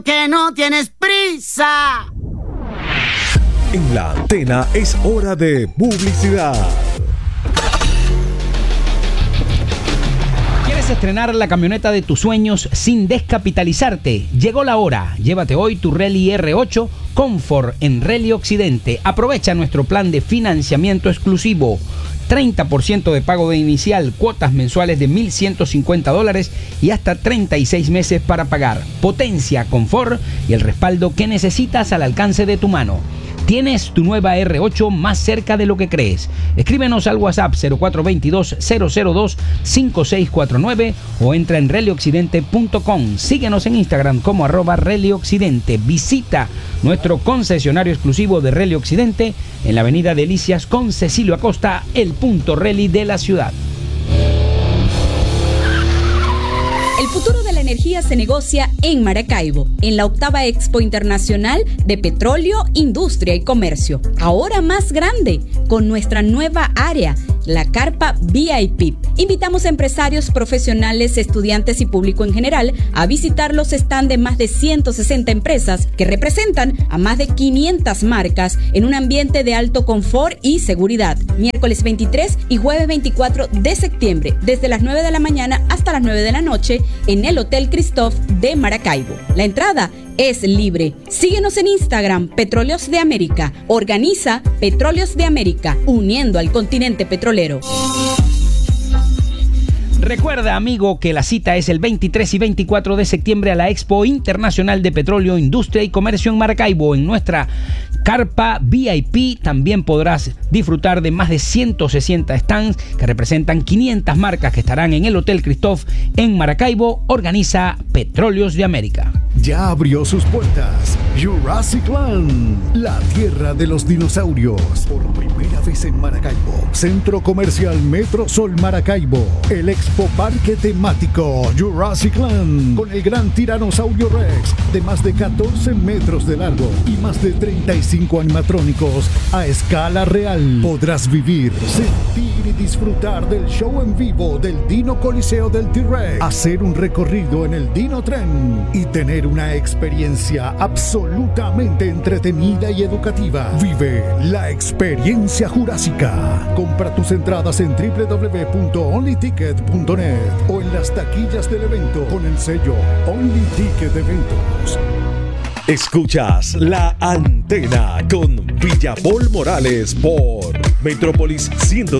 que no tienes prisa. En la antena es hora de publicidad. ¿Quieres estrenar la camioneta de tus sueños sin descapitalizarte? Llegó la hora. Llévate hoy tu Rally R8 Comfort en Rally Occidente. Aprovecha nuestro plan de financiamiento exclusivo. 30% de pago de inicial, cuotas mensuales de $1,150 y hasta 36 meses para pagar. Potencia, confort y el respaldo que necesitas al alcance de tu mano. Tienes tu nueva R8 más cerca de lo que crees. Escríbenos al WhatsApp 0422-002-5649 o entra en rallyoccidente.com. Síguenos en Instagram como @rallyoccidente. Visita nuestro concesionario exclusivo de Rally Occidente en la avenida Delicias con Cecilio Acosta, el punto rally de la ciudad. El futuro de la energía se negocia en Maracaibo, en la 8ª Expo Internacional de Petróleo, Industria y Comercio. Ahora más grande, con nuestra nueva área, la Carpa VIP. Invitamos a empresarios, profesionales, estudiantes y público en general a visitar los stands de más de 160 empresas que representan a más de 500 marcas en un ambiente de alto confort y seguridad. Miércoles 23 y jueves 24 de septiembre, desde las 9 de la mañana hasta las 9 de la noche, en el Hotel Christoph de Maracaibo. La entrada es libre. Síguenos en Instagram, Petróleos de América. Organiza Petróleos de América, uniendo al continente petrolero. Recuerda, amigo, que la cita es el 23 y 24 de septiembre a la Expo Internacional de Petróleo, Industria y Comercio en Maracaibo. En nuestra Carpa VIP también podrás disfrutar de más de 160 stands que representan 500 marcas que estarán en el Hotel Christoph en Maracaibo. Organiza Petróleos de América. Ya abrió sus puertas Jurassic Land, la tierra de los dinosaurios. Por primera vez en Maracaibo. Centro Comercial Metro Sol Maracaibo. El Expo Parque temático Jurassic Land, con el gran tiranosaurio Rex de más de 14 metros de largo y más de 35 animatrónicos a escala real. Podrás vivir, sentir y disfrutar del show en vivo del Dino Coliseo del T-Rex, hacer un recorrido en el Dino Tren y tener una experiencia absolutamente entretenida y educativa. Vive la experiencia jurásica. Compra tus entradas en www.onlyticket.net o en las taquillas del evento con el sello Only Ticket Eventos. Escuchas La Antena con Villapol Morales por Metrópolis 103.